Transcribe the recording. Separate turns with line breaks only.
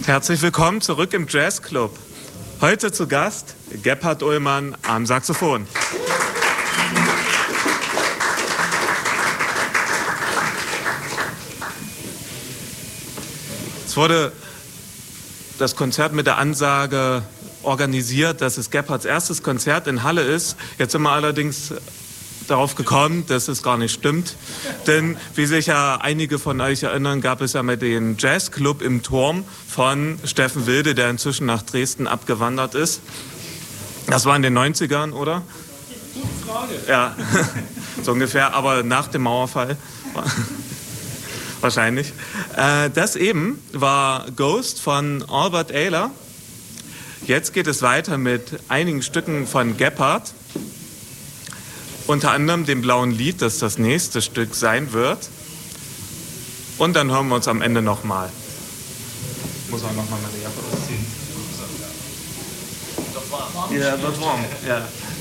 Herzlich willkommen zurück im Jazzclub. Heute zu Gast Gebhard Ullmann am Saxophon. Es wurde das Konzert mit der Ansage organisiert, dass es Gebhards erstes Konzert in Halle ist. Jetzt sind wir allerdings darauf gekommen, dass es gar nicht stimmt. Denn, wie sich ja einige von euch erinnern, gab es ja mal den Jazzclub im Turm von Steffen Wilde, der inzwischen nach Dresden abgewandert ist. Das war in den 90ern, oder?
Gute Frage.
Ja, so ungefähr, aber nach dem Mauerfall. Wahrscheinlich. Das eben war Ghost von Albert Ayler. Jetzt geht es weiter mit einigen Stücken von Gebhard. Unter anderem dem Blauen Lied, das das nächste Stück sein wird. Und dann hören wir uns am Ende nochmal. Muss auch nochmal meine Jacke ausziehen. Ja, wird warm. Ja.